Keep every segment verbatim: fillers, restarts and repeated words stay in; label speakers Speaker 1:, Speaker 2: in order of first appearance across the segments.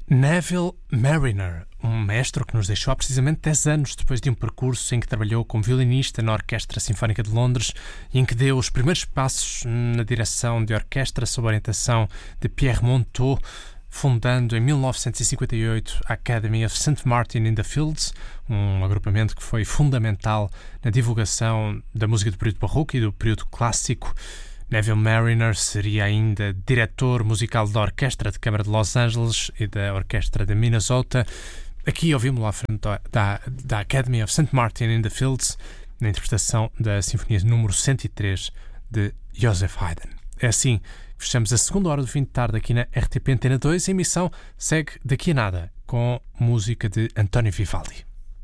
Speaker 1: Neville Marriner, um maestro que nos deixou há precisamente dez anos depois de um percurso em que trabalhou como violinista na Orquestra Sinfónica de Londres e em que deu os primeiros passos na direção de orquestra sob a orientação de Pierre Monteux, fundando em mil novecentos e cinquenta e oito a Academy of Saint Martin in the Fields, um agrupamento que foi fundamental na divulgação da música do período barroco e do período clássico. Neville Marriner seria ainda diretor musical da Orquestra de Câmara de Los Angeles e da Orquestra de Minnesota. Aqui ouvimos lá à frente da, da Academy of Saint Martin in the Fields, na interpretação da Sinfonia número cento e três de Joseph Haydn. É assim, fechamos a segunda hora do fim de tarde aqui na R T P Antena dois. A emissão segue daqui a nada com música de António Vivaldi.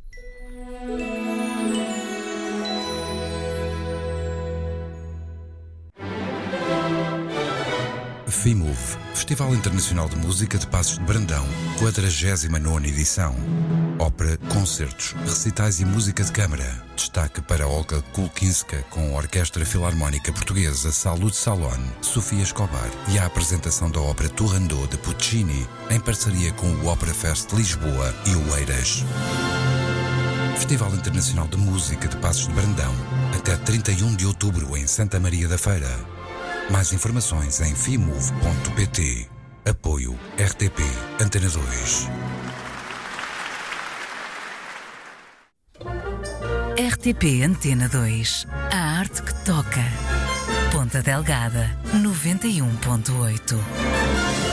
Speaker 2: FIMUV, Festival Internacional de Música de Passos de Brandão, quadragésima nona edição. Ópera, concertos, recitais e música de câmara. Destaque para Olga Kulkinska com a Orquestra Filarmónica Portuguesa Salud Salon, Sofia Escobar e a apresentação da ópera Turandot de Puccini, em parceria com o Opera Fest Lisboa e o Eiras. Festival Internacional de Música de Passos de Brandão, até trinta e um de outubro em Santa Maria da Feira. Mais informações em fimuv ponto pt. Apoio R T P Antena dois.
Speaker 3: R T P Antena dois. A arte que toca. Ponta Delgada, noventa e um ponto oito.